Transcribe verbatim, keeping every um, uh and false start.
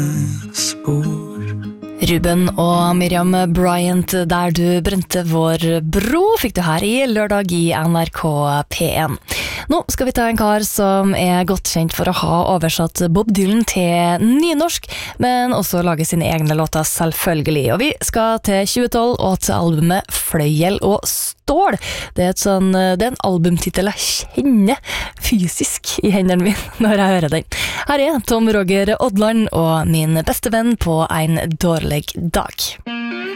Ruben og Miriam Bryant, Der du brente vår bro, fikk du her i lørdag i N R K P en. Nå skal vi ta en kar som er godt kjent for å ha oversatt Bob Dylan til nynorsk, men også lage sine egne låter selvfølgelig. Og vi skal til tjue tolv og til albumet Fløyel og Stål. Det er, et sånn, det er en albumtitel jeg kjenner fysisk i hendene mine når jeg hører den. Her er Tom Roger Odland og Min beste venn på en dårlig dag.